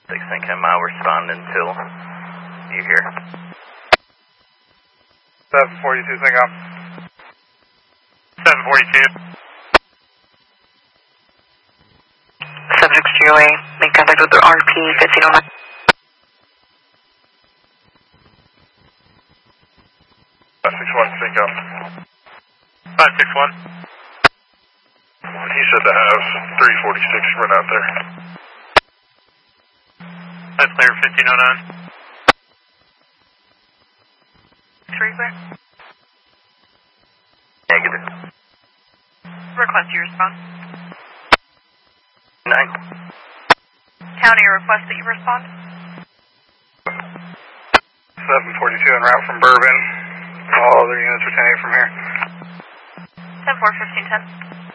610 I'll respond until you hear. 742, think I'm. 742. 760 make contact with the RP 1509. 561, sync up. 561. He said to have 346 run out there. That's clear, 1509. 3 clear. Negative. Request you respond. 9. County request that you respond. 742 en route from Bourbon. All other units are 10 from here. 10-4, 1510.